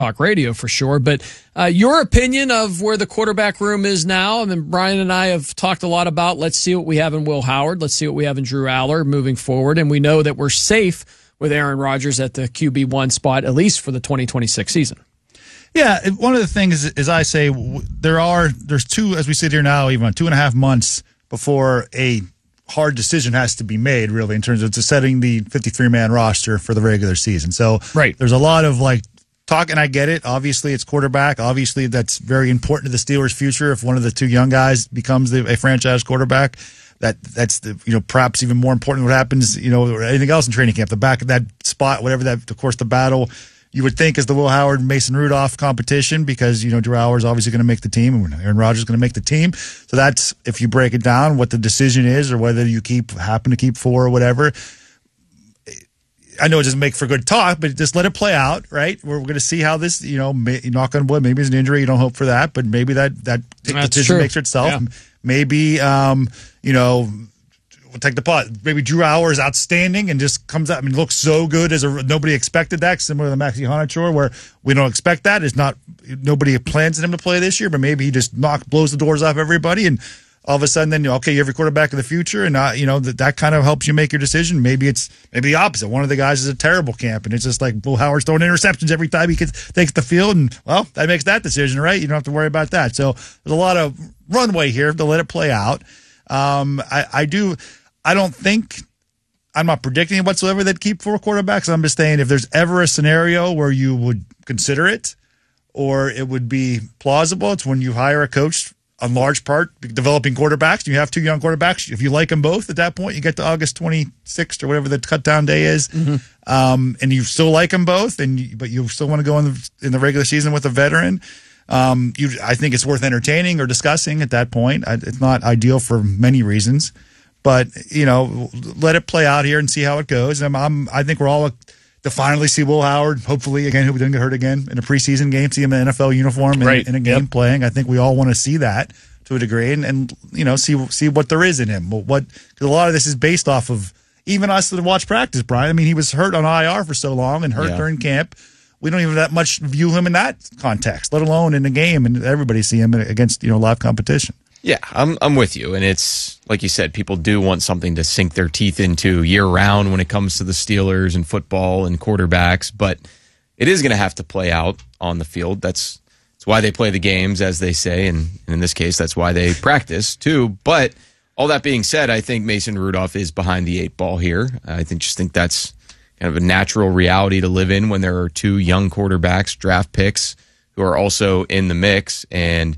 Talk radio for sure. But your opinion of where the quarterback room is now? I mean, Brian and I have talked a lot about let's see what we have in Will Howard. Let's see what we have in Drew Aller moving forward. And we know that we're safe with Aaron Rodgers at the QB1 spot, at least for the 2026 season. Yeah, one of the things is I say there's two, as we sit here now, even 2.5 months before a hard decision has to be made, really, in terms of setting the 53-man roster for the regular season. So there's a lot of talk, and I get it. Obviously, it's quarterback. Obviously, that's very important to the Steelers' future. If one of the two young guys becomes a franchise quarterback, that's the perhaps even more important what happens or anything else in training camp. The back of that spot, whatever that, of course, the battle you would think is the Will Howard Mason Rudolph competition because Drew Aller is obviously going to make the team and Aaron Rodgers is going to make the team. So that's, if you break it down, what the decision is or whether you happen to keep 4 or whatever. I know it doesn't make for good talk, but just let it play out, right? We're going to see how this, knock on wood, maybe it's an injury. You don't hope for that, but maybe that decision makes itself. Yeah. Maybe, we'll take the pot. Maybe Drew Aller is outstanding and just comes out. I mean, looks so good nobody expected that. Similar to the Maxi Honachor, where we don't expect that. It's not nobody plans him to play this year, but maybe he just blows the doors off everybody, and all of a sudden, then you have your quarterback of the future, and that kind of helps you make your decision. Maybe the opposite. One of the guys is a terrible camp, and it's just like Will Howard's throwing interceptions every time he takes the field, and that makes that decision, right? You don't have to worry about that. So there's a lot of runway here to let it play out. I don't think, I'm not predicting whatsoever they'd keep 4 quarterbacks. I'm just saying if there's ever a scenario where you would consider it or it would be plausible, it's when you hire a coach, in large part, developing quarterbacks. You have 2 young quarterbacks. If you like them both at that point, you get to August 26th or whatever the cut-down day is, and you still like them both, but you still want to go in the regular season with a veteran. I think it's worth entertaining or discussing at that point. It's not ideal for many reasons. But, let it play out here and see how it goes. I think we're all to finally see Will Howard, hopefully, again, who didn't get hurt again, in a preseason game, see him in an NFL uniform in a game playing. I think we all want to see that to a degree and see what there is in him. Because a lot of this is based off of even us that watch practice, Brian. I mean, he was hurt on IR for so long and hurt during camp. We don't even that much view him in that context, let alone in the game, and everybody see him against live competition. Yeah, I'm with you. And it's, like you said, people do want something to sink their teeth into year-round when it comes to the Steelers and football and quarterbacks. But it is going to have to play out on the field. That's why they play the games, as they say. And in this case, that's why they practice, too. But all that being said, I think Mason Rudolph is behind the 8 ball here. I think that's kind of a natural reality to live in when there are 2 young quarterbacks, draft picks, who are also in the mix. And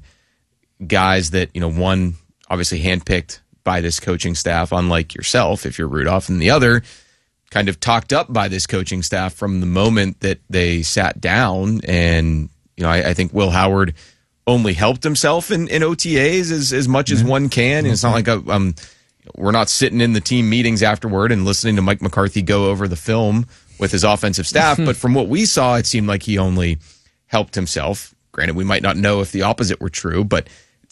guys that, one obviously handpicked by this coaching staff, unlike yourself if you're Rudolph, and the other kind of talked up by this coaching staff from the moment that they sat down. And, I think Will Howard only helped himself in OTAs as much as one can. And it's not like we're not sitting in the team meetings afterward and listening to Mike McCarthy go over the film with his offensive staff. But from what we saw, it seemed like he only helped himself. Granted, we might not know if the opposite were true, but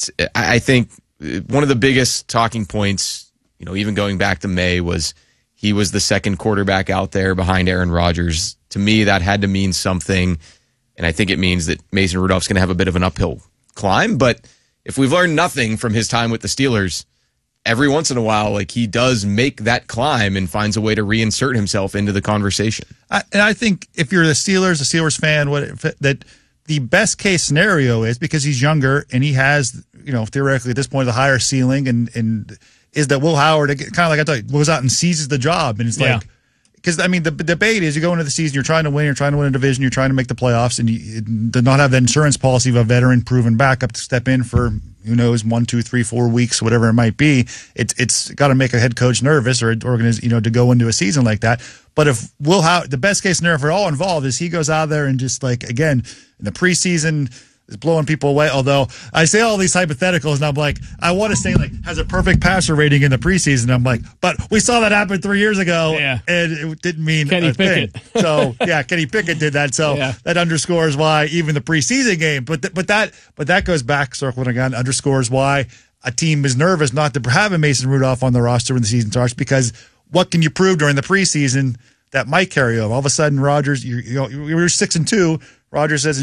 I think one of the biggest talking points, even going back to May, was he was the second quarterback out there behind Aaron Rodgers. To me, that had to mean something, and I think it means that Mason Rudolph's going to have a bit of an uphill climb. But if we've learned nothing from his time with the Steelers, every once in a while, he does make that climb and finds a way to reinsert himself into the conversation. And I think if you're a Steelers fan, that the best case scenario is, because he's younger and he has, theoretically at this point, the higher ceiling, and is that Will Howard, kind of like I thought, goes out and seizes the job. And it's because, the debate is you go into the season, you're trying to win a division, you're trying to make the playoffs, and you do not have the insurance policy of a veteran proven backup to step in for, who knows, 1, 2, 3, 4 weeks, whatever it might be. It's got to make a head coach nervous or to go into a season like that. But if Will Howard, the best case scenario for all involved is he goes out there and just again, in the preseason is blowing people away. Although I say all these hypotheticals and I'm like, I want to say has a perfect passer rating in the preseason. I'm like, but we saw that happen 3 years ago and it didn't mean Kenny Pickett. So Kenny Pickett did that. So that underscores why even the preseason game, but that goes back, circling again, underscores why a team is nervous not to have a Mason Rudolph on the roster when the season starts, because what can you prove during the preseason that might carry over? All of a sudden, Rodgers, you're 6-2. Rodgers says,